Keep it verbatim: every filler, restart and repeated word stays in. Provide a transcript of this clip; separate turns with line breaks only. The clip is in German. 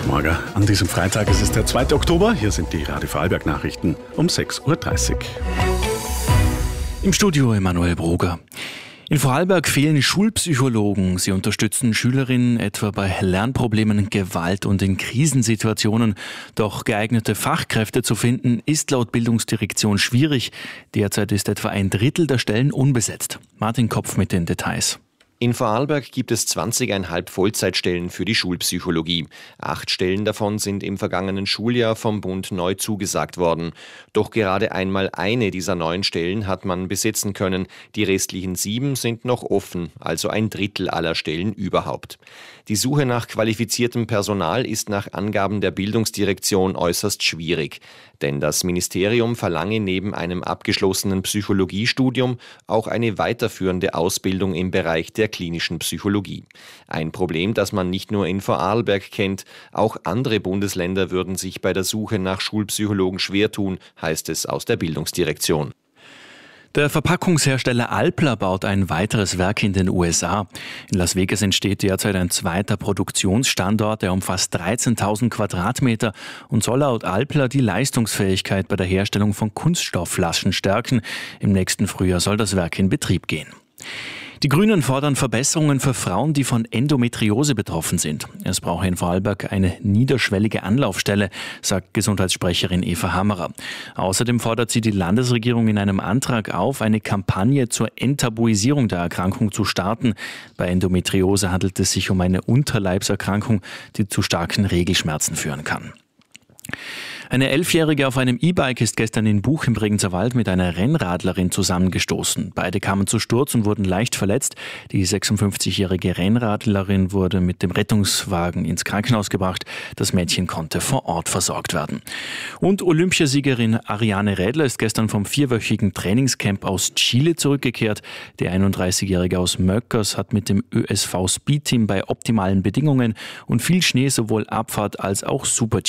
Guten Morgen. An diesem Freitag ist es der zweite Oktober. Hier sind die Radio Vorarlberg-Nachrichten um sechs Uhr dreißig.
Im Studio Emanuel Broger. In Vorarlberg fehlen Schulpsychologen. Sie unterstützen Schülerinnen etwa bei Lernproblemen, Gewalt und in Krisensituationen. Doch geeignete Fachkräfte zu finden, ist laut Bildungsdirektion schwierig. Derzeit ist etwa ein Drittel der Stellen unbesetzt. Martin Kopf mit den Details.
In Vorarlberg gibt es zwanzig Komma fünf Vollzeitstellen für die Schulpsychologie. Acht Stellen davon sind im vergangenen Schuljahr vom Bund neu zugesagt worden. Doch gerade einmal eine dieser neuen Stellen hat man besetzen können. Die restlichen sieben sind noch offen, also ein Drittel aller Stellen überhaupt. Die Suche nach qualifiziertem Personal ist nach Angaben der Bildungsdirektion äußerst schwierig. Denn das Ministerium verlange neben einem abgeschlossenen Psychologiestudium auch eine weiterführende Ausbildung im Bereich der klinischen Psychologie. Ein Problem, das man nicht nur in Vorarlberg kennt, auch andere Bundesländer würden sich bei der Suche nach Schulpsychologen schwer tun, heißt es aus der Bildungsdirektion.
Der Verpackungshersteller Alpla baut ein weiteres Werk in den U S A. In Las Vegas entsteht derzeit ein zweiter Produktionsstandort, der umfasst dreizehntausend Quadratmeter und soll laut Alpla die Leistungsfähigkeit bei der Herstellung von Kunststoffflaschen stärken. Im nächsten Frühjahr soll das Werk in Betrieb gehen. Die Grünen fordern Verbesserungen für Frauen, die von Endometriose betroffen sind. Es brauche in Vorarlberg eine niederschwellige Anlaufstelle, sagt Gesundheitssprecherin Eva Hammerer. Außerdem fordert sie die Landesregierung in einem Antrag auf, eine Kampagne zur Enttabuisierung der Erkrankung zu starten. Bei Endometriose handelt es sich um eine Unterleibserkrankung, die zu starken Regelschmerzen führen kann. Eine Elfjährige auf einem E-Bike ist gestern in Buch im Bregenzer Wald mit einer Rennradlerin zusammengestoßen. Beide kamen zu Sturz und wurden leicht verletzt. Die sechsundfünfzigjährige Rennradlerin wurde mit dem Rettungswagen ins Krankenhaus gebracht. Das Mädchen konnte vor Ort versorgt werden. Und Olympiasiegerin Ariane Rädler ist gestern vom vierwöchigen Trainingscamp aus Chile zurückgekehrt. Die einunddreißigjährige aus Möckers hat mit dem Ö S V Speed Team bei optimalen Bedingungen und viel Schnee sowohl Abfahrt als auch Super-G